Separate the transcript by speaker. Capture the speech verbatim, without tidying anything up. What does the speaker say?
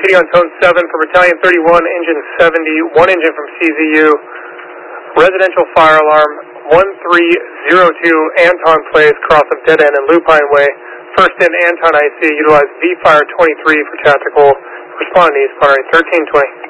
Speaker 1: Kitty on tone seven for Battalion thirty-one, engine seventy, one engine from C Z U. Residential fire alarm one three zero two, Anton Place, cross of Dead End and Lupine Way. First in Anton I C, utilize V Fire twenty-three for tactical. Respond to East Fire thirteen twenty.